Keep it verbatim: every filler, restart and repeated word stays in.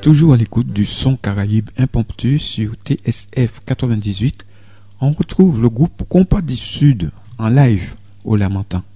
Toujours à l'écoute du son Caraïbe impromptu sur T S F quatre-vingt-dix-huit, on retrouve le groupe Compas du Sud en live au Lamentin.